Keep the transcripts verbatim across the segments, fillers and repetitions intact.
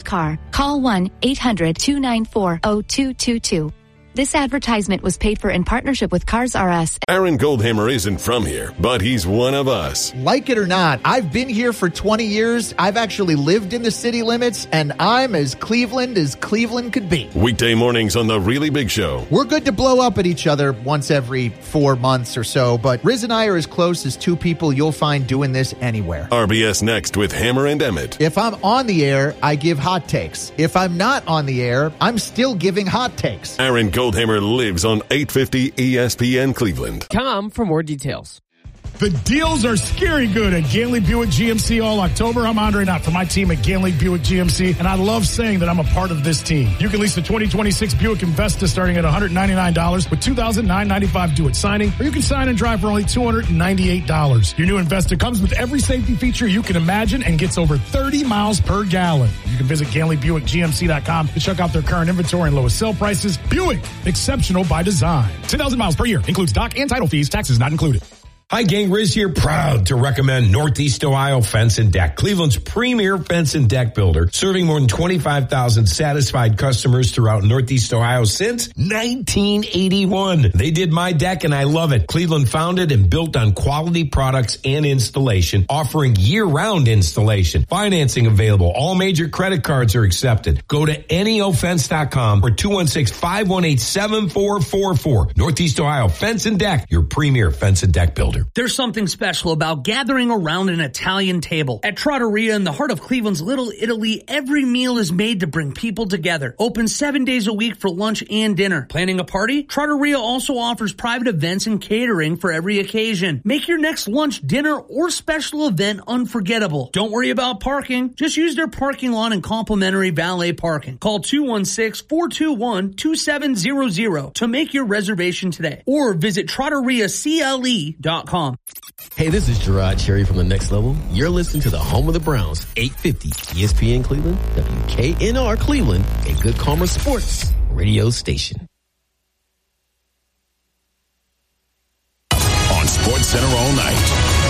car. Call one eight hundred two nine four zero two two two. This advertisement was paid for in partnership with Cars R Us. Aaron Goldhammer isn't from here, but he's one of us. Like it or not, I've been here for twenty years. I've actually lived in the city limits, and I'm as Cleveland as Cleveland could be. Weekday mornings on The Really Big Show. We're good to blow up at each other once every four months or so, but Riz and I are as close as two people you'll find doing this anywhere. R B S Next with Hammer and Emmett. If I'm on the air, I give hot takes. If I'm not on the air, I'm still giving hot takes. Aaron Goldhammer lives on eight fifty E S P N Cleveland. Come for more details. The deals are scary good at Ganley Buick G M C all October. I'm Andre Knott from my team at Ganley Buick G M C, and I love saying that I'm a part of this team. You can lease the twenty twenty-six Buick Investa starting at one hundred ninety-nine dollars with two thousand nine hundred ninety-five dollars due at signing, or you can sign and drive for only two hundred ninety-eight dollars. Your new Investa comes with every safety feature you can imagine and gets over thirty miles per gallon. You can visit Ganley Buick G M C dot com to check out their current inventory and lowest sale prices. Buick, exceptional by design. ten thousand miles per year, includes dock and title fees, taxes not included. Hi, gang. Riz here, proud to recommend Northeast Ohio Fence and Deck, Cleveland's premier fence and deck builder, serving more than twenty-five thousand satisfied customers throughout Northeast Ohio since nineteen eighty-one. They did my deck, and I love it. Cleveland founded and built on quality products and installation, offering year-round installation. Financing available. All major credit cards are accepted. Go to N E O fence dot com or two one six, five one eight, seven four four four. Northeast Ohio Fence and Deck, your premier fence and deck builder. There's something special about gathering around an Italian table. At Trattoria in the heart of Cleveland's Little Italy, every meal is made to bring people together. Open seven days a week for lunch and dinner. Planning a party? Trattoria also offers private events and catering for every occasion. Make your next lunch, dinner, or special event unforgettable. Don't worry about parking. Just use their parking lot and complimentary valet parking. Call two one six, four two one, two seven zero zero to make your reservation today. Or visit Trattoria C L E dot com. Hey, this is Gerard Cherry from The Next Level. You're listening to the home of the Browns, eight fifty E S P N Cleveland, W K N R Cleveland, a Good Karma Sports radio station. On Sports Center all night,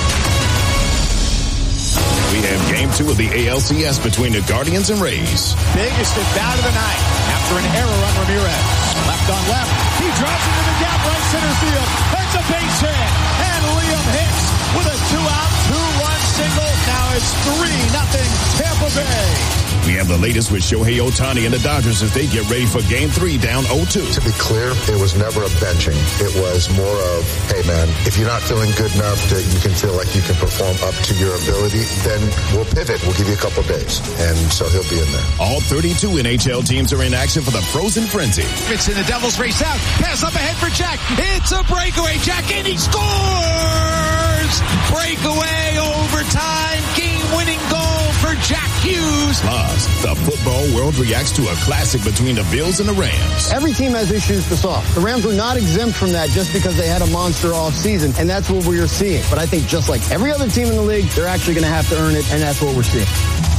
we have game two of the A L C S between the Guardians and Rays. Biggest at bat of the night after an error on Ramirez. Left on left. He drives into the gap right center field. That's a base hit. And Liam Hicks with a two-out, two-run single. Now it's three nothing Tampa Bay. We have the latest with Shohei Ohtani and the Dodgers as they get ready for game three down oh two. To be clear, it was never a benching. It was more of, hey man, if you're not feeling good enough that you can feel like you can perform up to your ability, then we'll pivot. We'll give you a couple days. And so he'll be in there. All thirty-two N H L teams are in action for the Frozen Frenzy. It's in the Devils race out. Pass up ahead for Jack. It's a breakaway. Jack, and he scores! Breakaway overtime. Game-winning goal for Jack Hughes. Plus, the football world reacts to a classic between the Bills and the Rams. Every team has issues to solve. The Rams were not exempt from that just because they had a monster offseason, and that's what we're seeing. But I think just like every other team in the league, they're actually going to have to earn it, and that's what we're seeing.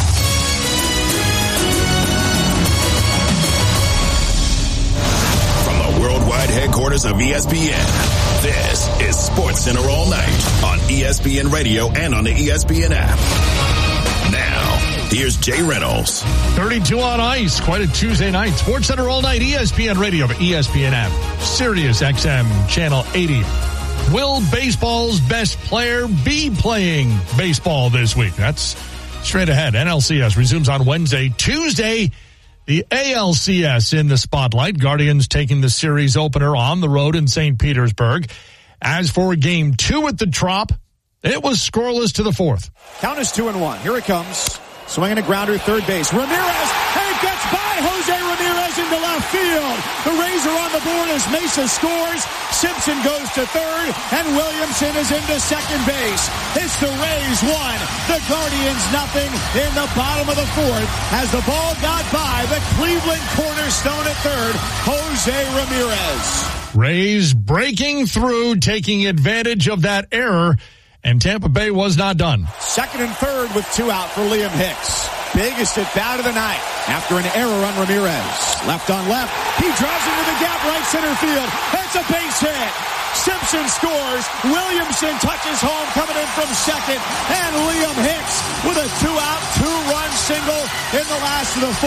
From the worldwide headquarters of E S P N, this is Sports Center all night on E S P N Radio and on the E S P N app. Now, here's Jay Reynolds. thirty-two on ice. Quite a Tuesday night. Sports Center all night. E S P N Radio, E S P N app, Sirius X M, Channel eighty. Will baseball's best player be playing baseball this week? That's straight ahead. N L C S resumes on Wednesday. Tuesday, the A L C S in the spotlight. Guardians taking the series opener on the road in Saint Petersburg. As for game two at the Trop, it was scoreless to the fourth. Count is two and one. Here it comes. Swinging a grounder, third base. Ramirez, and it gets by Jose Ramirez into left field. The Rays are on the board as Mesa scores. Simpson goes to third, and Williamson is into second base. It's the Rays one, the Guardians nothing in the bottom of the fourth as the ball got by the Cleveland cornerstone at third, Jose Ramirez. Rays breaking through, taking advantage of that error, and Tampa Bay was not done. Second and third with two out for Liam Hicks. Biggest at bat of the night after an error on Ramirez. Left on left. He drives into the gap right center field. That's a base hit. Simpson scores. Williamson touches home coming in from second. And Liam Hicks with a two out, two run single in the last of the fourth.